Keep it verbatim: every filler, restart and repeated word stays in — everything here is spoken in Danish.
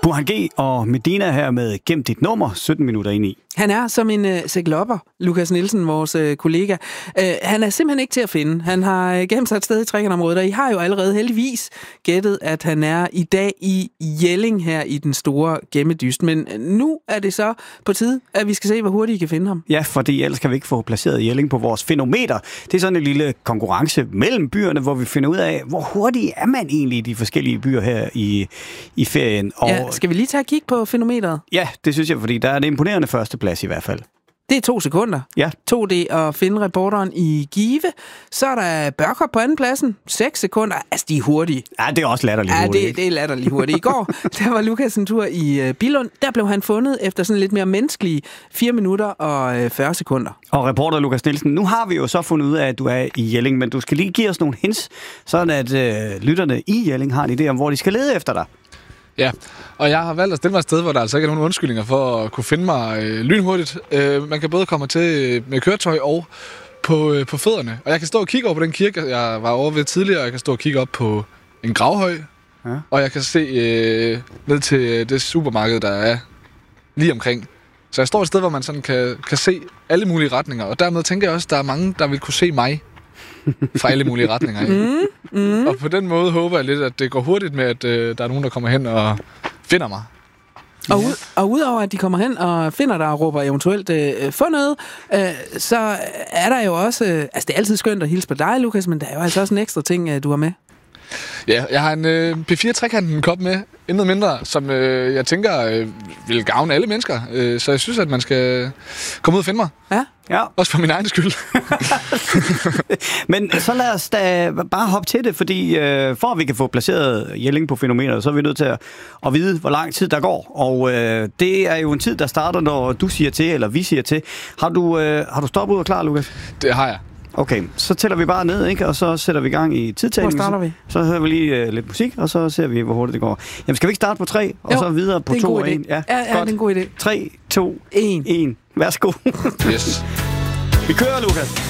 Burhan G og Medina her med Gem dit nummer, sytten minutter ind i. Han er som en uh, sæklopper, Lukas Nielsen, vores uh, kollega. Uh, han er simpelthen ikke til at finde. Han har uh, gemt sig et sted i Trækkerområdet, og I har jo allerede heldigvis gættet, at han er i dag i Jelling her i den store gemmedyst. Men nu er det så på tide, at vi skal se, hvor hurtigt I kan finde ham. Ja, fordi ellers kan vi ikke få placeret Jelling på vores fænometer. Det er sådan en lille konkurrence mellem byerne, hvor vi finder ud af, hvor hurtigt er man egentlig i de forskellige byer her i, i ferien. Og ja, skal vi lige tage og kigge på fænometeret? Ja, det synes jeg, fordi der er det imponerende førsteplads i hvert fald. Det er to sekunder. Ja. Tog det at finde reporteren i Give. Så er der Børker på anden pladsen. Seks sekunder. Altså, de er hurtige. Ja, det er også latterligt hurtigt. Ja, det, det er latterligt hurtigt. I går, der var Lukas en tur i uh, Billund. Der blev han fundet efter sådan lidt mere menneskelige fire minutter og uh, fyrre sekunder. Og reporter Lukas Nielsen, nu har vi jo så fundet ud af, at du er i Jelling, men du skal lige give os nogle hints, sådan at uh, lytterne i Jelling har en idé om, hvor de skal lede efter dig. Ja, og jeg har valgt at stille mig et sted, hvor der altså ikke er nogen undskyldninger for at kunne finde mig øh, lynhurtigt. Øh, man kan både komme til med køretøj og på, øh, på fødderne. Og jeg kan stå og kigge over på den kirke, jeg var over ved tidligere, og jeg kan stå og kigge op på en gravhøj. Ja. Og jeg kan se øh, ned til det supermarked, der er lige omkring. Så jeg står et sted, hvor man sådan kan, kan se alle mulige retninger. Og dermed tænker jeg også, at der er mange, der vil kunne se mig fra alle mulige retninger. Mm, mm. Og på den måde håber jeg lidt, at det går hurtigt med, at øh, der er nogen, der kommer hen og finder mig. Og, ud, og udover at de kommer hen og finder dig og råber eventuelt øh, få noget, øh, så er der jo også... Øh, altså, det er altid skønt at hilse på dig, Lukas, men der er jo altså også en ekstra ting, øh, du har med. Ja, jeg har en øh, P fire trekanten kop med, intet mindre, som øh, jeg tænker øh, vil gavne alle mennesker. Øh, så jeg synes, at man skal komme ud og finde mig. Ja. Ja. Også for min egen skyld. Men så lad os da bare hoppe til det, fordi øh, for at vi kan få placeret Jelling på fænomenet, så er vi nødt til at, at vide, hvor lang tid der går. Og øh, det er jo en tid, der starter, når du siger til, eller vi siger til. Har du, øh, har du stoppet ud og klar, Lukas? Det har jeg. Okay, så tæller vi bare ned, ikke? Og så sætter vi i gang i tidtagningen. Hvor starter vi? Så, så hører vi lige uh, lidt musik, og så ser vi, hvor hurtigt det går. Jamen, skal vi ikke starte på tre, og jo, så videre på to og en? Ja, ja, ja, det er en god idé. tre, to, en. Værsgo. Yes. Vi kører, Lukas.